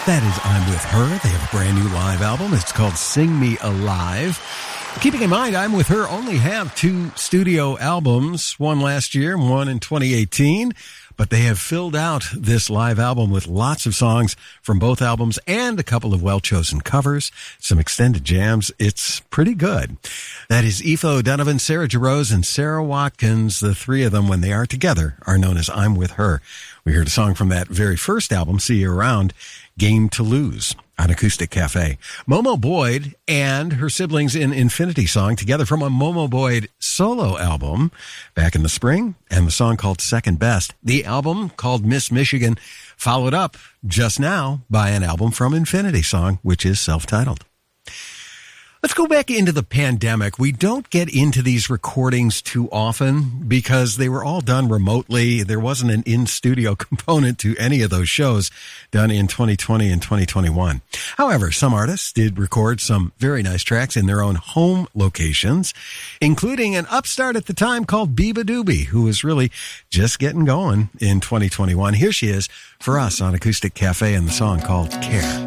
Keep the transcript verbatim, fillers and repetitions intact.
That is I'm With Her. They have a brand new live album. It's called Sing Me Alive. Keeping in mind, I'm With Her only have two studio albums, one last year and one in twenty eighteen. But they have filled out this live album with lots of songs from both albums and a couple of well-chosen covers, some extended jams. It's pretty good. That is Aoife O'Donovan, Sarah Jarosz, and Sarah Watkins. The three of them, when they are together, are known as I'm With Her. We heard a song from that very first album, See You Around, Game to Lose, on Acoustic Cafe. Momo Boyd and her siblings in Infinity Song together from a Momo Boyd solo album back in the spring, and the song called Second Best. The album called Miss Michigan followed up just now by an album from Infinity Song, which is self-titled. Let's go back into the pandemic. We don't get into these recordings too often because they were all done remotely. There wasn't an in-studio component to any of those shows done in twenty twenty and twenty twenty-one. However, some artists did record some very nice tracks in their own home locations, including an upstart at the time called Biba Doobie, who was really just getting going in twenty twenty-one. Here she is for us on Acoustic Cafe and the song called Care.